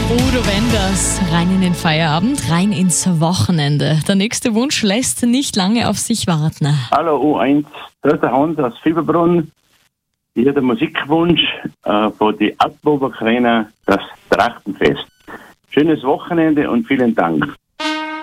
Udo Wenders, rein in den Feierabend, rein ins Wochenende. Der nächste Wunsch lässt nicht lange auf sich warten. Hallo U1, das ist der Hans aus Fieberbrunn. Ich habe den Musikwunsch von die Altboberkräner, das Trachtenfest. Schönes Wochenende und vielen Dank.